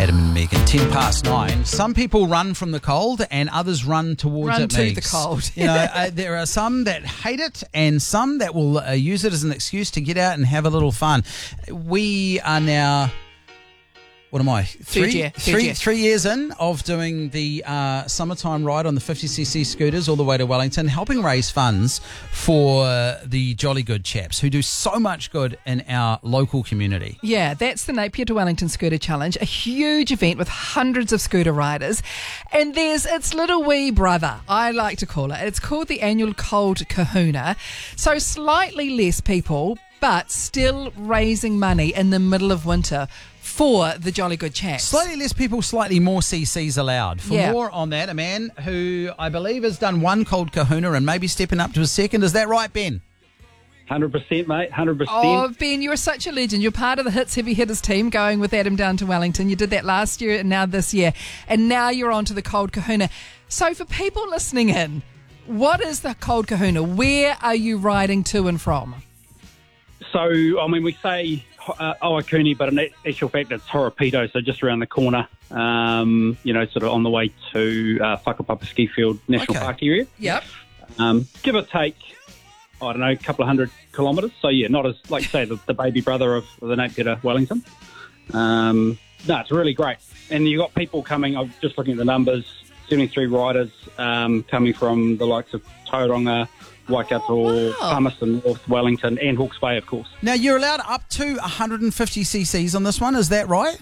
Adam and Megan, 10 past 9. Some people run from the cold and others run towards Run it. to Megs. the cold. There are some that hate it and some that will use it as an excuse to get out and have a little fun. We are now... What am I? Third year. 3 years in of doing the summertime ride on the 50cc scooters all the way to Wellington, helping raise funds for the Jolly Good chaps who do so much good in our local community. Yeah, that's the Napier to Wellington Scooter Challenge, a huge event with hundreds of scooter riders. And there's its little wee brother, I like to call it. It's called the annual Cold Kahuna. So slightly less people, but still raising money in the middle of winter for the Jolly Good chaps. Slightly less people, slightly more CCs allowed. For more on that, a man who I believe has done one Cold Kahuna and maybe stepping up to a second. Is that right, Ben? 100%, mate, 100%. Oh, Ben, you're such a legend. You're part of the Hits Heavy Hitters team going with Adam down to Wellington. You did that last year and now this year. And now you're on to the Cold Kahuna. So for people listening in, what is the Cold Kahuna? Where are you riding to and from? So, I mean, we say Oakuni, but in actual fact it's Horopito, so just around the corner, sort of on the way to Whakapapa Ski Field National Park area. Yep. Give or take, I don't know, a couple of 100 kilometres. So, yeah, not as, like you say, the baby brother of the Napier to Wellington. No, it's really great. And you've got people coming, I'm just looking at the numbers, 73 riders coming from the likes of Tauranga, Waikato, Palmerston, North Wellington and Hawke's Bay, of course. Now, you're allowed up to 150cc's on this one, is that right?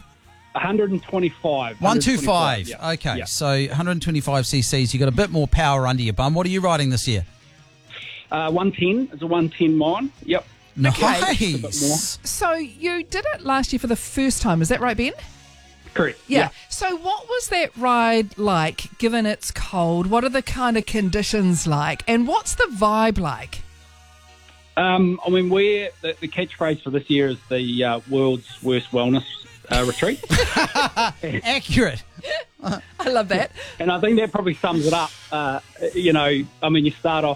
125. 125, yeah. okay. Yeah. So 125cc's, you got a bit more power under your bum. What are you riding this year? 110. It's a 110 mine. Yep. Nice. So you did it last year for the first time, is that right, Ben? Correct. Yeah. So what was that ride like, given it's cold? What are the kind of conditions like? And what's the vibe like? I mean, the catchphrase for this year is the world's worst wellness retreat. Accurate. I love that. And I think that probably sums it up. I mean, you start off